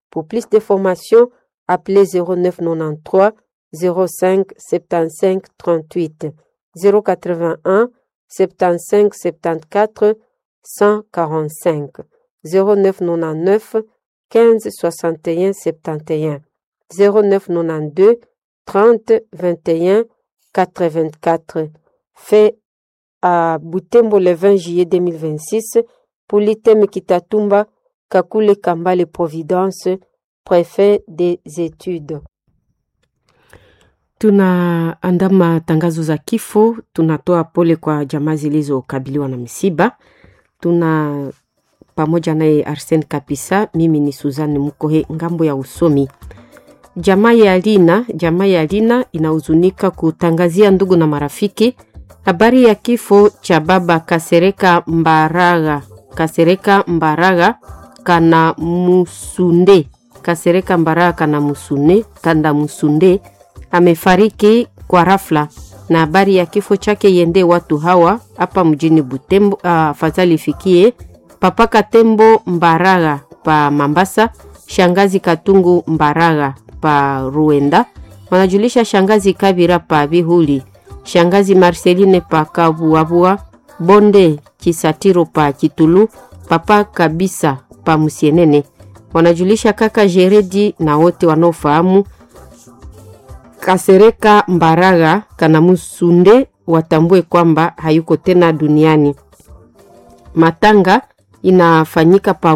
Pour plus d'informations, appelez 0993 05 75 38 081 75 74 145 0999 15 61 71 0992 30 21 84. Fait à Butembo le 20 juillet 2026 pour l'item Kitatumba Kakule Kambale Providence, préfet des études. Tunaandama tangazo za kifo, tunatoa pole kwa jamaa zilizokabiliwa na misiba. Tuna pamoja naye Arsene Kapisa, mimi ni Suzanne Mukohe ngambo ya usomi. Jamaa ya Lina inahuzunika kutangazia ndugu na marafiki habari ya kifo cha baba Kasereka Mbaraga kana Musunde. Kasereka Mbaraga kana Musunde amefariki kwa rafla, na habari ya kifo chake yende watu hawa hapa mjini Butembo. Fadhali fikie Papa Katembo Mbaraga pa Mambasa, shangazi Katungu Mbaraga pa Ruenda, wanajulisha shangazi Kabira pa Bihuli, shangazi Marceline pa Kabuabua, Bonde Kisatiro pa Kitulu, Papa Kabisa pa Musienene, wanajulisha kaka Jeredi na wote wanaofahamu Kasereka Mbaraga kana Musunde watambue kwamba hayuko tena duniani. Matanga inafanyika pa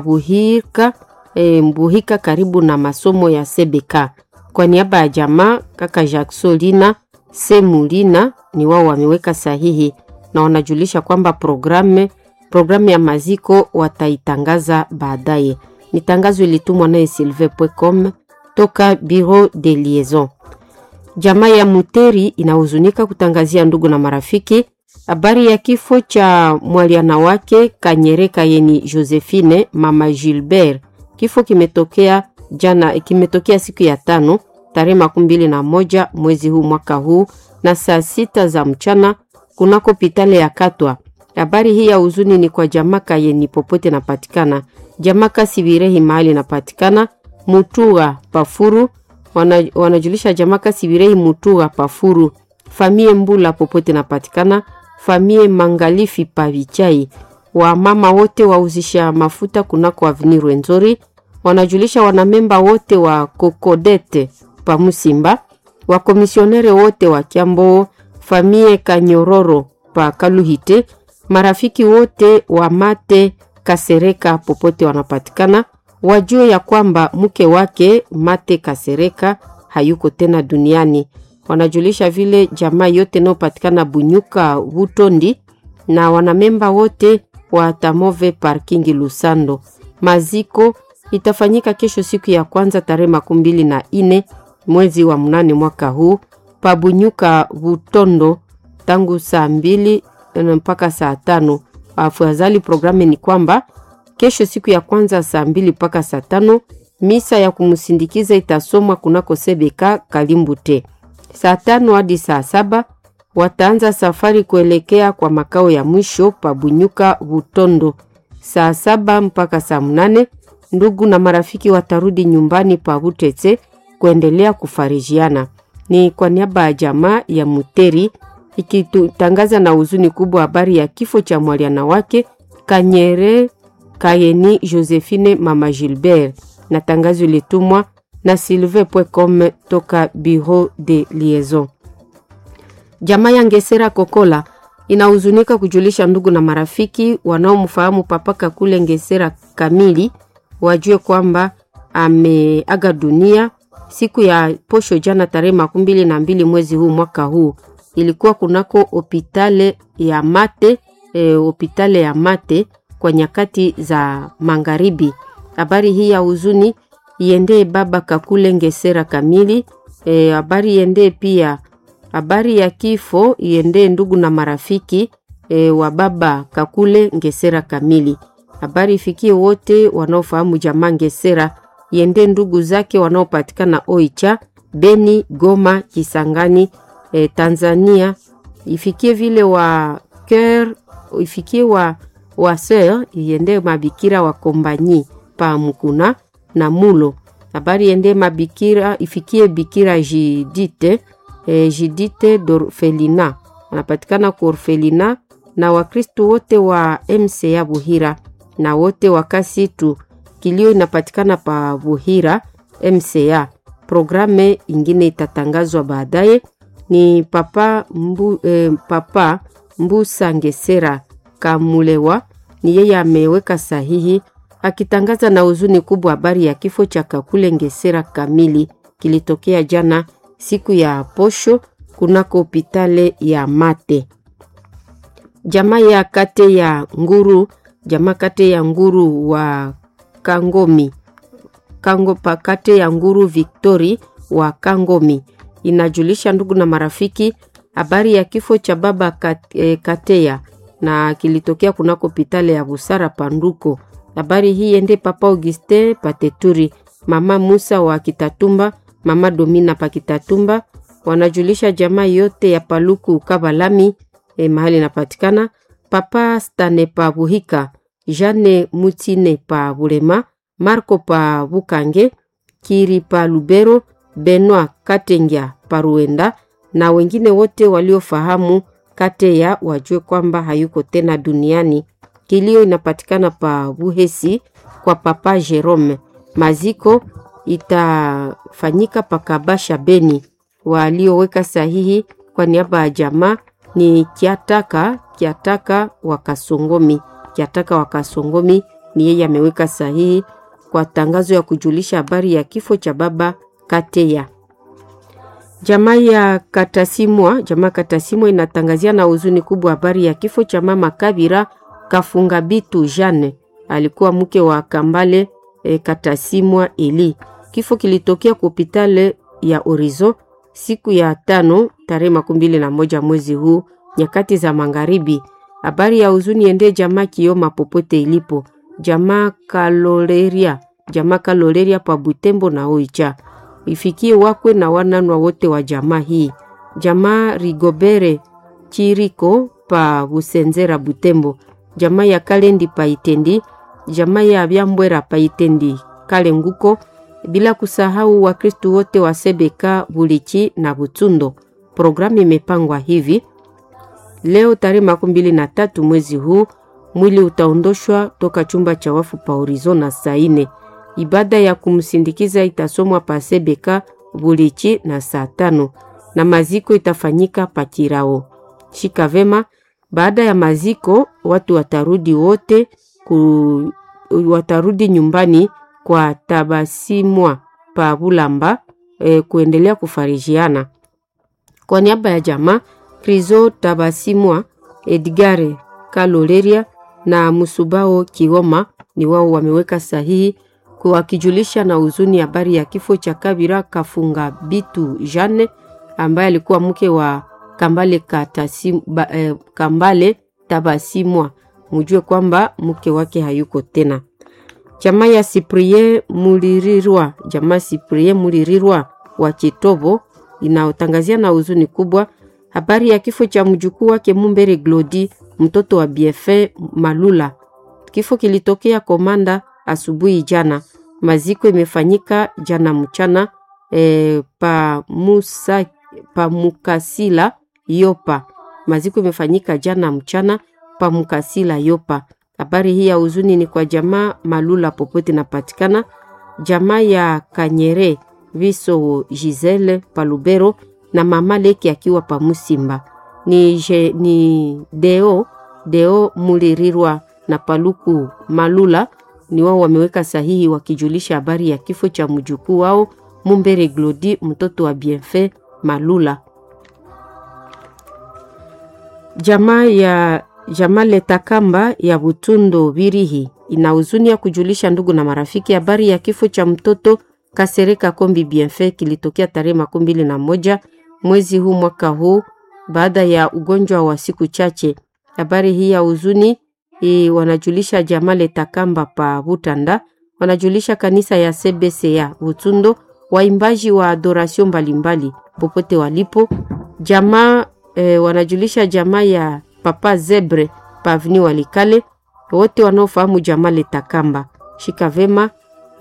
Buhika karibu na masomo ya CBK. Kwa niaba ya jamaa kaka Jacksolina Semulina ni wao wameweka sahihi, na wanajulisha kwamba programu ya maziko wataitangaza baadaye. Ni tangazo ilitumwa na silve.com toka Bureau de Liaison. Jamaa ya Muteri inahuzunika kutangazia ndugu na marafiki habari ya kifo cha mwaliana wake Kanyereka yeni Josephine mama Gilbert. Kifo kimetokea siku ya 5 tarehe 21 mwezi huu mwaka huu na saa 6 za mchana kunako hospitali ya Katwa. Habari hii ya huzuni ni kwa jamaka yeni popote napatikana. Jamaka Sibirehi mahali napatikana Mutuga Pafuru, wanajulisha jamaka Sibirehi Mutuga Pafuru, famie Mbula popote napatikana, famie Mangalifi Pavichai, wa mama wote wauzisha mafuta kunako Avenue Rwenzori, wanajulisha wanamemba wote wa Kokodete pa Musimba, wa komisionere wote wa Kiambo, famie Kanyororo pa Kaluhite, marafiki wote wa Mate Kasereka popote wanapatikana, wajue ya kwamba mke wake Mate Kasereka hayuko tena duniani. Wanajulisha vile jamaa yote inayopatikana Bunyuka Butondi na wanamemba wote wa Tamove Parking Lusando. Maziko itafanyika kesho siku ya kwanza tarehe 24 mwezi wa 8 mwaka huu pa Bunyuka Butondo tangu saa 2 mpaka saa 5. Afadhali programu ni kwamba kesho siku ya kwanza saa 2 mpaka saa 5 misa ya kumsindikiza itasomwa kunako CBK Kalimbute. Saa 5 hadi saa 7 wataanza safari kuelekea kwa makao ya mwisho pa Bunyuka Butondo. Saa 7 mpaka saa 8 ndugu na marafiki watarudi nyumbani pa Butete kuendelea kufarijiana. Ni kwa niaba ya jamaa ya Muteri ikitangaza na huzuni kubwa habari ya kifo cha mwaliana wake Kayeni Josephine mama Gilbert, na tangazo litumwa na silve.com toka Bureau de Liaison. Jamaa ya Ngesera Kokola inahuzunika kujulisha ndugu na marafiki wanaomfahamu Papa Kakule Ngesera Kamili wajue kwamba ameaga dunia siku ya posho jana tarehe 22 mwezi huu mwaka huu. Ilikuwa kunako hospitali ya Mate kwa nyakati za magharibi. Habari hii ya huzuni iende baba Kakule Ngesera Kamili. Habari iende pia habari ya kifo iende ndugu na marafiki wa baba Kakule Ngesera Kamili. Habari ifikie wote wanaofahamu jamaa Ngesera, iende ndugu zake wanaopatikana Oicha, Beni, Goma, Kisangani, Tanzania. Ifikie vile wa Cœur, ifikie wa Sœur, iende mabikira wa Kombanyi pa Mukuna na Mulo. Habari ende mabikira ifikie Bikira Jidite d'Orfelina. Anapatikana kwa Orfelina na Wakristo wote wa MCA Buhira na wote wa Kasitu. Kilio inapatikana pa Buhira MCA. Programe ingine itatangazwa baadaye. Ni Papa Mbusa Ngesera Kamulewa, ni yeye ameweka sahihi akitangaza na huzuni kubwa habari ya kifo cha Kakule Ngesera Kamili kilitokea jana siku ya posho kunako hospitali ya Mate. Jamaa ya kate ya Nguru wa Kangomi kate ya Nguru Victory wa Kangomi inajulisha ndugu na marafiki habari ya kifo cha baba Kateya na kilitokea kunako hospitali ya Busara Panduko. Habari hii ende Papa Auguste Pateturi, Mama Musa wa Kitatumba, Mama Domina pa Kitatumba. Wanajulisha jamaa yote ya Paluku Kabalami mahali napatikana. Papa Stane pa Buhika, Jane Mutine pa Bulema, Marco pa Bukange, Kiri pa Lubero, Benoit Katengia pa Ruenda na wengine wote waliofahamu Kateya wajue kwamba hayuko tena duniani. Kilio inapatikana pa Buhesi kwa Papa Jerome. Maziko itafanyika pa Kabasha Beni. Walioweka sahihi kwa niaba ya jamaa ni Kiataka wa Kasongomi. Kiataka wa Kasongomi ni yeye ameweka sahihi kwa tangazo ya kujulisha habari ya kifo cha baba Kateya. Jamaa Katasimwa inatangazia na huzuni kubwa habari ya kifo cha mama Kabira Kafungabitu Jane, alikuwa mke wa Kambale Katasimwa Eli. Kifo kilitokea kwa hospitali ya Orizo siku ya 5 tarehe 21 mwezi huu nyakati za magharibi. Habari ya huzuni ende jamaa Kioma popote ilipo. Jamaa Kaloleria pa Butembo na Oicha. Ifikie wakwe na wananwa wote wa jamaa hii. Jamaa Rigobere Chiriko pa Busenzera Butembo. Jamaa ya Kalendi pa Itendi. Jamaa ya Byambwera pa Itendi Kalenguko, bila kusahau Wakristo wote wa Sebeka, Bulichi na Butsundo. Programu imepangwa hivi: leo tarehe 23 mwezi huu mwili utaondoshwa toka chumba cha wafu pa Horizon saa 4. Ibada ya kumsindikiza itasomwa pa Sebeka, Bulichi na saa 5 na maziko itafanyika pa Kirao. Shika vema, baada ya maziko watu watarudi nyumbani kwa Tabasimwa pa Bulamba kuendelea kufarijiana. Kwa niaba ya jamaa Krizo Tabasimwa, Edgare Kaloleria na Musubao Kioma ni wao wameweka sahihi kuwakijulisha na huzuni habari ya kifo cha Kabira Kafungabitu Jane ambaye alikuwa mke wa Kambale Tabasimwa. Mjue kwamba mke wake hayuko tena. Jamaa ya Cyprien Mulirirwa wa Kitobo inaotangazia na huzuni kubwa habari ya kifo cha mjukuu wake Mumbere Glodi, mtoto wa Biefe Malula. Kifo kilitokea Komanda asubuhi jana. Maziko imefanyika jana mchana pa Mukasila Yopa. Maziko imefanyika jana mchana pa Mukasila Yopa. Habari hii ya huzuni ni kwa jamaa Malula popote napatikana. Jamaa ya Kanyere Viso Giselle Palubero na mama Leki akiwa pa Musimba. Ni Deo Mulirirwa na Paluku Malula ni wao wameweka sahihi wakijulisha habari ya kifo cha mjukuu wao Mumbere Glodi, mtoto wa Bienfait Malula. Jamaa Letakamba ya Butundo Birihi ina huzuni ya kujulisha ndugu na marafiki habari ya kifo cha mtoto Kasereka Kombi Bienfait kilitokea tarehe 21 mwezi huu mwaka huu baada ya ugonjwa wa siku chache. Habari hii ya huzuni wanajulisha jamaa Letakamba pa Butanda, wanajulisha kanisa ya CBCA Butundo, waimbaji wa adoration mbalimbali popote walipo. Jamaa wanajulisha jamaa ya Papa Zebre Pavni Walikale, wote wanaofahamu jamaa Letakamba. Shika vema,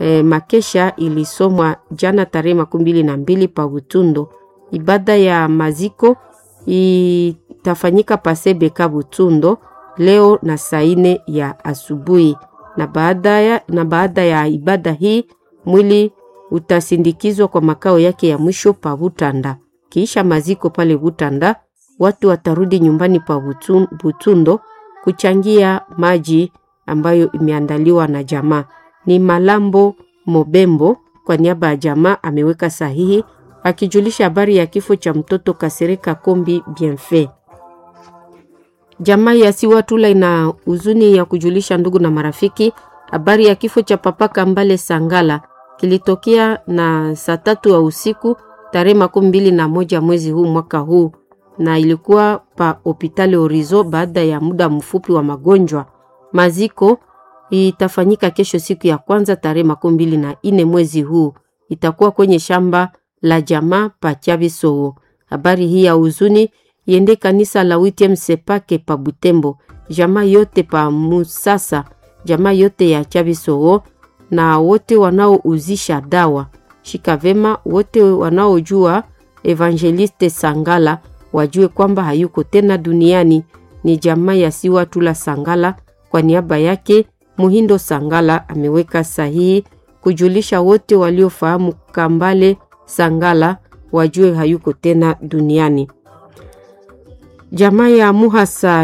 makesha ilisomwa jana tarehe 22 pa Butundo. Ibada ya maziko itafanyika pa Sebeka Butundo leo na saa 4 ya asubuhi, na baada ya ibada hii mwili utasindikizwa kwa makao yake ya mwisho pa Butanda. Kisha maziko pale Butanda, watu watarudi nyumbani pa Butundo kuchangia maji ambayo imeandaliwa na jamaa. Ni Malambo Mobembo kwa niaba ya jamaa ameweka sahihi akijulisha habari ya kifo cha mtoto Kasereka Kombi Bienfait. Jamaa ya Siwatula ina huzuni ya kujulisha ndugu na marafiki habari ya kifo cha Papa Kambale Sangala kilitokea na saa 3 wa usiku tarehe 21 mwezi huu mwaka huu, na ilikuwa pa hospitali Orizo baada ya muda mfupi wa magonjwa. Maziko itafanyika kesho siku ya kwanza tarehe 24 mwezi huu, itakuwa kwenye shamba la jamaa pa Chabiso. Habari hii ya huzuni iende kanisa la Witiem Sepake pa Butembo, jamaa yote pa Musasa, jamaa yote ya Chabiso na wote wanaouzisha dawa. Shikavema wote wanaojua Evangeliste Sangala wajue kwamba hayuko tena duniani. Ni jamaa ya Siwatula Sangala kwa niaba yake Muhindo Sangala ameweka sahihi kujulisha wote waliofahamu Kambale Sangala wajue hayuko tena duniani. Jamaa ya Muhasa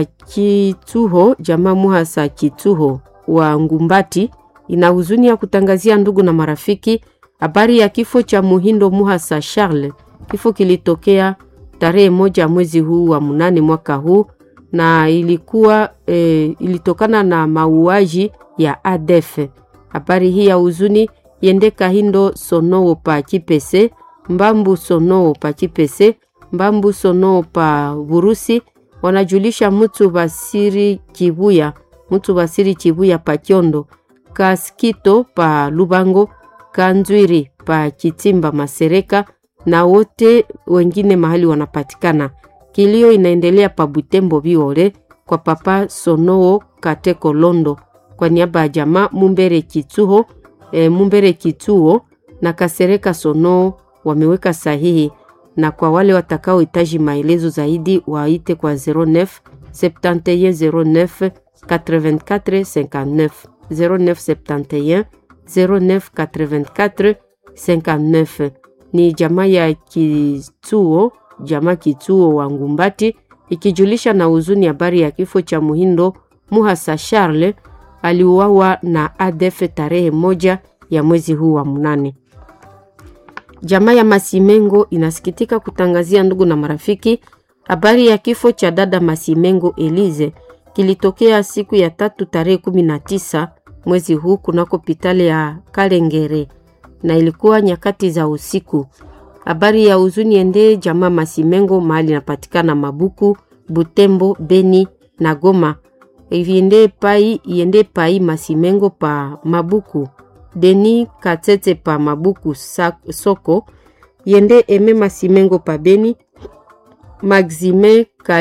Kituho wa Ngumbati ina huzuni ya kutangazia ndugu na marafiki habari ya kifo cha Muhindo Muhasa Charles. Kifo kilitokea tarehe 1 mwezi huu wa 8 mwaka huu, na ilitokana na mauaji ya ADF. Habari hii ya huzuni yende Kahindo Sonoo pa Kipese, Mbambu Sonoo pa Kipese, Mbambu Sonoo pa Burusi. Wanajulisha mtu basiri Kibuya pa Kyondo, Kaskito pa Lubango, Kanzwiri pa Kitimba Masereka na wote wengine mahali wanapatikana. Kilio inaendelea pa Butembo Biore kwa Papa Sonoo Kateko Londo kwa niaba ya jamaa Mumbere Kituo na Kasereka Sonoo wameweka sahihi, na kwa wale watakao hitaji maelezo zaidi waite kwa 09 71 09 84 59 09 71 09 84 59. Ni jamaa ya Kituo wa Ngumbati ikijulisha na huzuni habari ya kifo cha Muhindo Muhasa Charles aliuawa na ADF tarehe 1 ya mwezi huu wa 8. Jamaa ya Masimengo inasikitika kutangazia ndugu na marafiki habari ya kifo cha dada Masimengo Elize kilitokea siku ya 3 tarehe 19 mwezi huu kunako hospitali ya Kalengere, na ilikuwa nyakati za usiku. Habari ya huzuni ende jamaa Masimengo mahali napatikana Mabuku, Butembo, Beni na Goma. Iende pai Masimengo pa Mabuku, Deni Katete pa Mabuku Soko, yende Eme Masimengo pa Beni, Maxime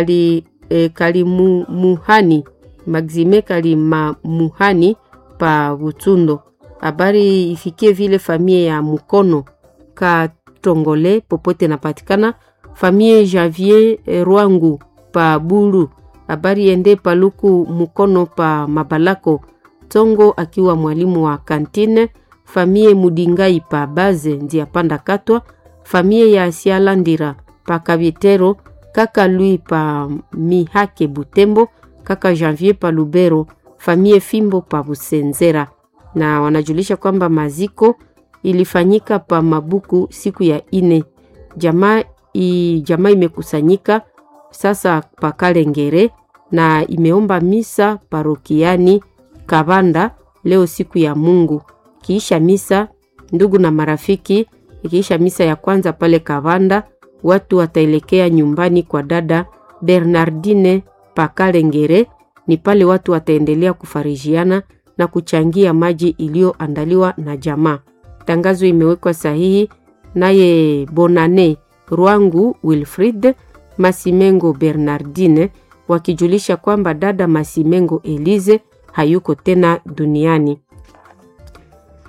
Muhani pa Butundo. Habari ifikie vile familia ya Mukono Katongole popote napatikana, familia Javier Rwangu pa Bulu. Habari ende Paluku Mukono pa Mabalako Tongo akiwa mwalimu wa kantine, familia Mudingai pa Baze ndia panda Katwa, familia ya Sialandira pa Kabitero, kaka Lui pa Mihake Butembo, kaka Janvier pa Lubero, familia Fimbo pa Busenzera. Na wanajulisha kwamba maziko ilifanyika pa Mabuku siku ya 4. Jamaa imekusanyika sasa pa Kalengere na imeomba misa parokiani Kabanda leo siku ya Mungu. Kiisha misa, ndugu na marafiki, kiisha misa ya kwanza pale Kabanda, watu wataelekea nyumbani kwa dada Bernardine pa Kalengere. Ni pale watu wataendelea kufarijiana na kuchangia maji iliyoandaliwa na jamaa. Tangazo imewekwa sahihi naye Bonane Rwangu Wilfrid, Masimengo Bernardine, wakijulisha kwamba dada Masimengo Elize hayuko tena duniani.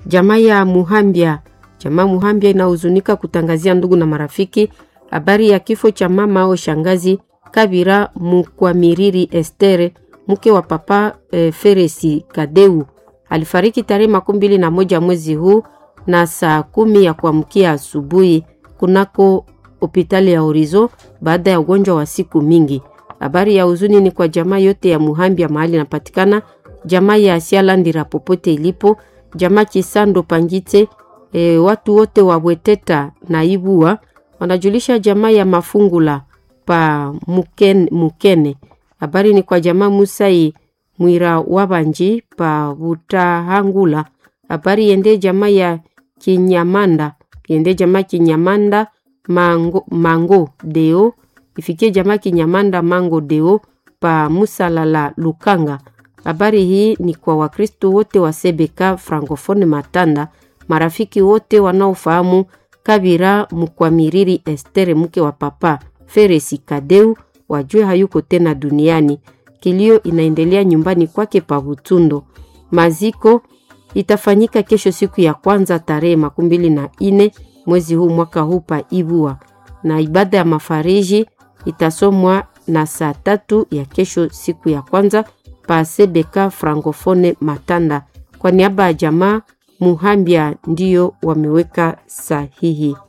Jamaa ya Muhambia. Jamaa Muhambia inahuzunika kutangazia ndugu na marafiki habari ya kifo cha mama au shangazi Kabira Mukwamiriri Estere, mke wa papa Feresi Kadeu. Alifariki tarehe 21 mwezi huu na saa 10 ya kuamkia asubuhi kunako hospitali ya Orizo baada ya ugonjwa wa siku mingi. Habari ya huzuni ni kwa jamaa yote ya Muhambia mahali inapatikana, jamaa ya Asialandira popote ilipo, jamaa Kisando Pangite, watu wote wa Bweteta na Ibua. Wanajulisha jamaa ya Mafungula pa Mukene. Habari ni kwa jamaa Musai Mwira Wabanji pa Butahangula. Habari yende jamaa ya Kinyamanda, yende jamaa Kinyamanda Mango Deo, ifikie jamaa Kinyamanda Mango Deo pa Musalala Lukanga. Habari hii ni kwa Wakristo wote wa Sebeka Francophone Matanda, marafiki wote wanaofahamu Kabira Mukwamiriri Estere, mke wa papa Feresi Kadeu, wajue hayuko tena duniani. Kilio inaendelea nyumbani kwake pa Butundo. Maziko itafanyika kesho siku ya kwanza tarehe 24 mwezi huu mwaka huu pa Ibua, na ibada ya mafariji itasomwa na saa 3 ya kesho siku ya kwanza pa Sebeka Francophone Matanda. Kwa niaba ya jamaa Muhambia ndiyo wameweka sahihi.